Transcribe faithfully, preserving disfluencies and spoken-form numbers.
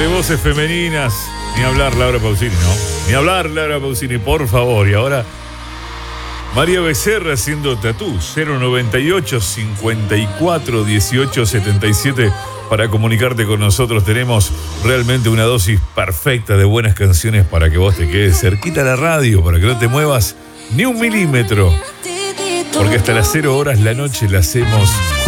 de voces femeninas. Ni hablar Laura Pausini, ¿no? Ni hablar Laura Pausini, por favor. Y ahora María Becerra haciendo tatú. cero noventa y ocho, cincuenta y cuatro, dieciocho, setenta y siete. Para comunicarte con nosotros tenemos realmente una dosis perfecta de buenas canciones para que vos te quedes cerquita de la radio, para que no te muevas ni un milímetro. Porque hasta las cero horas la noche la hacemos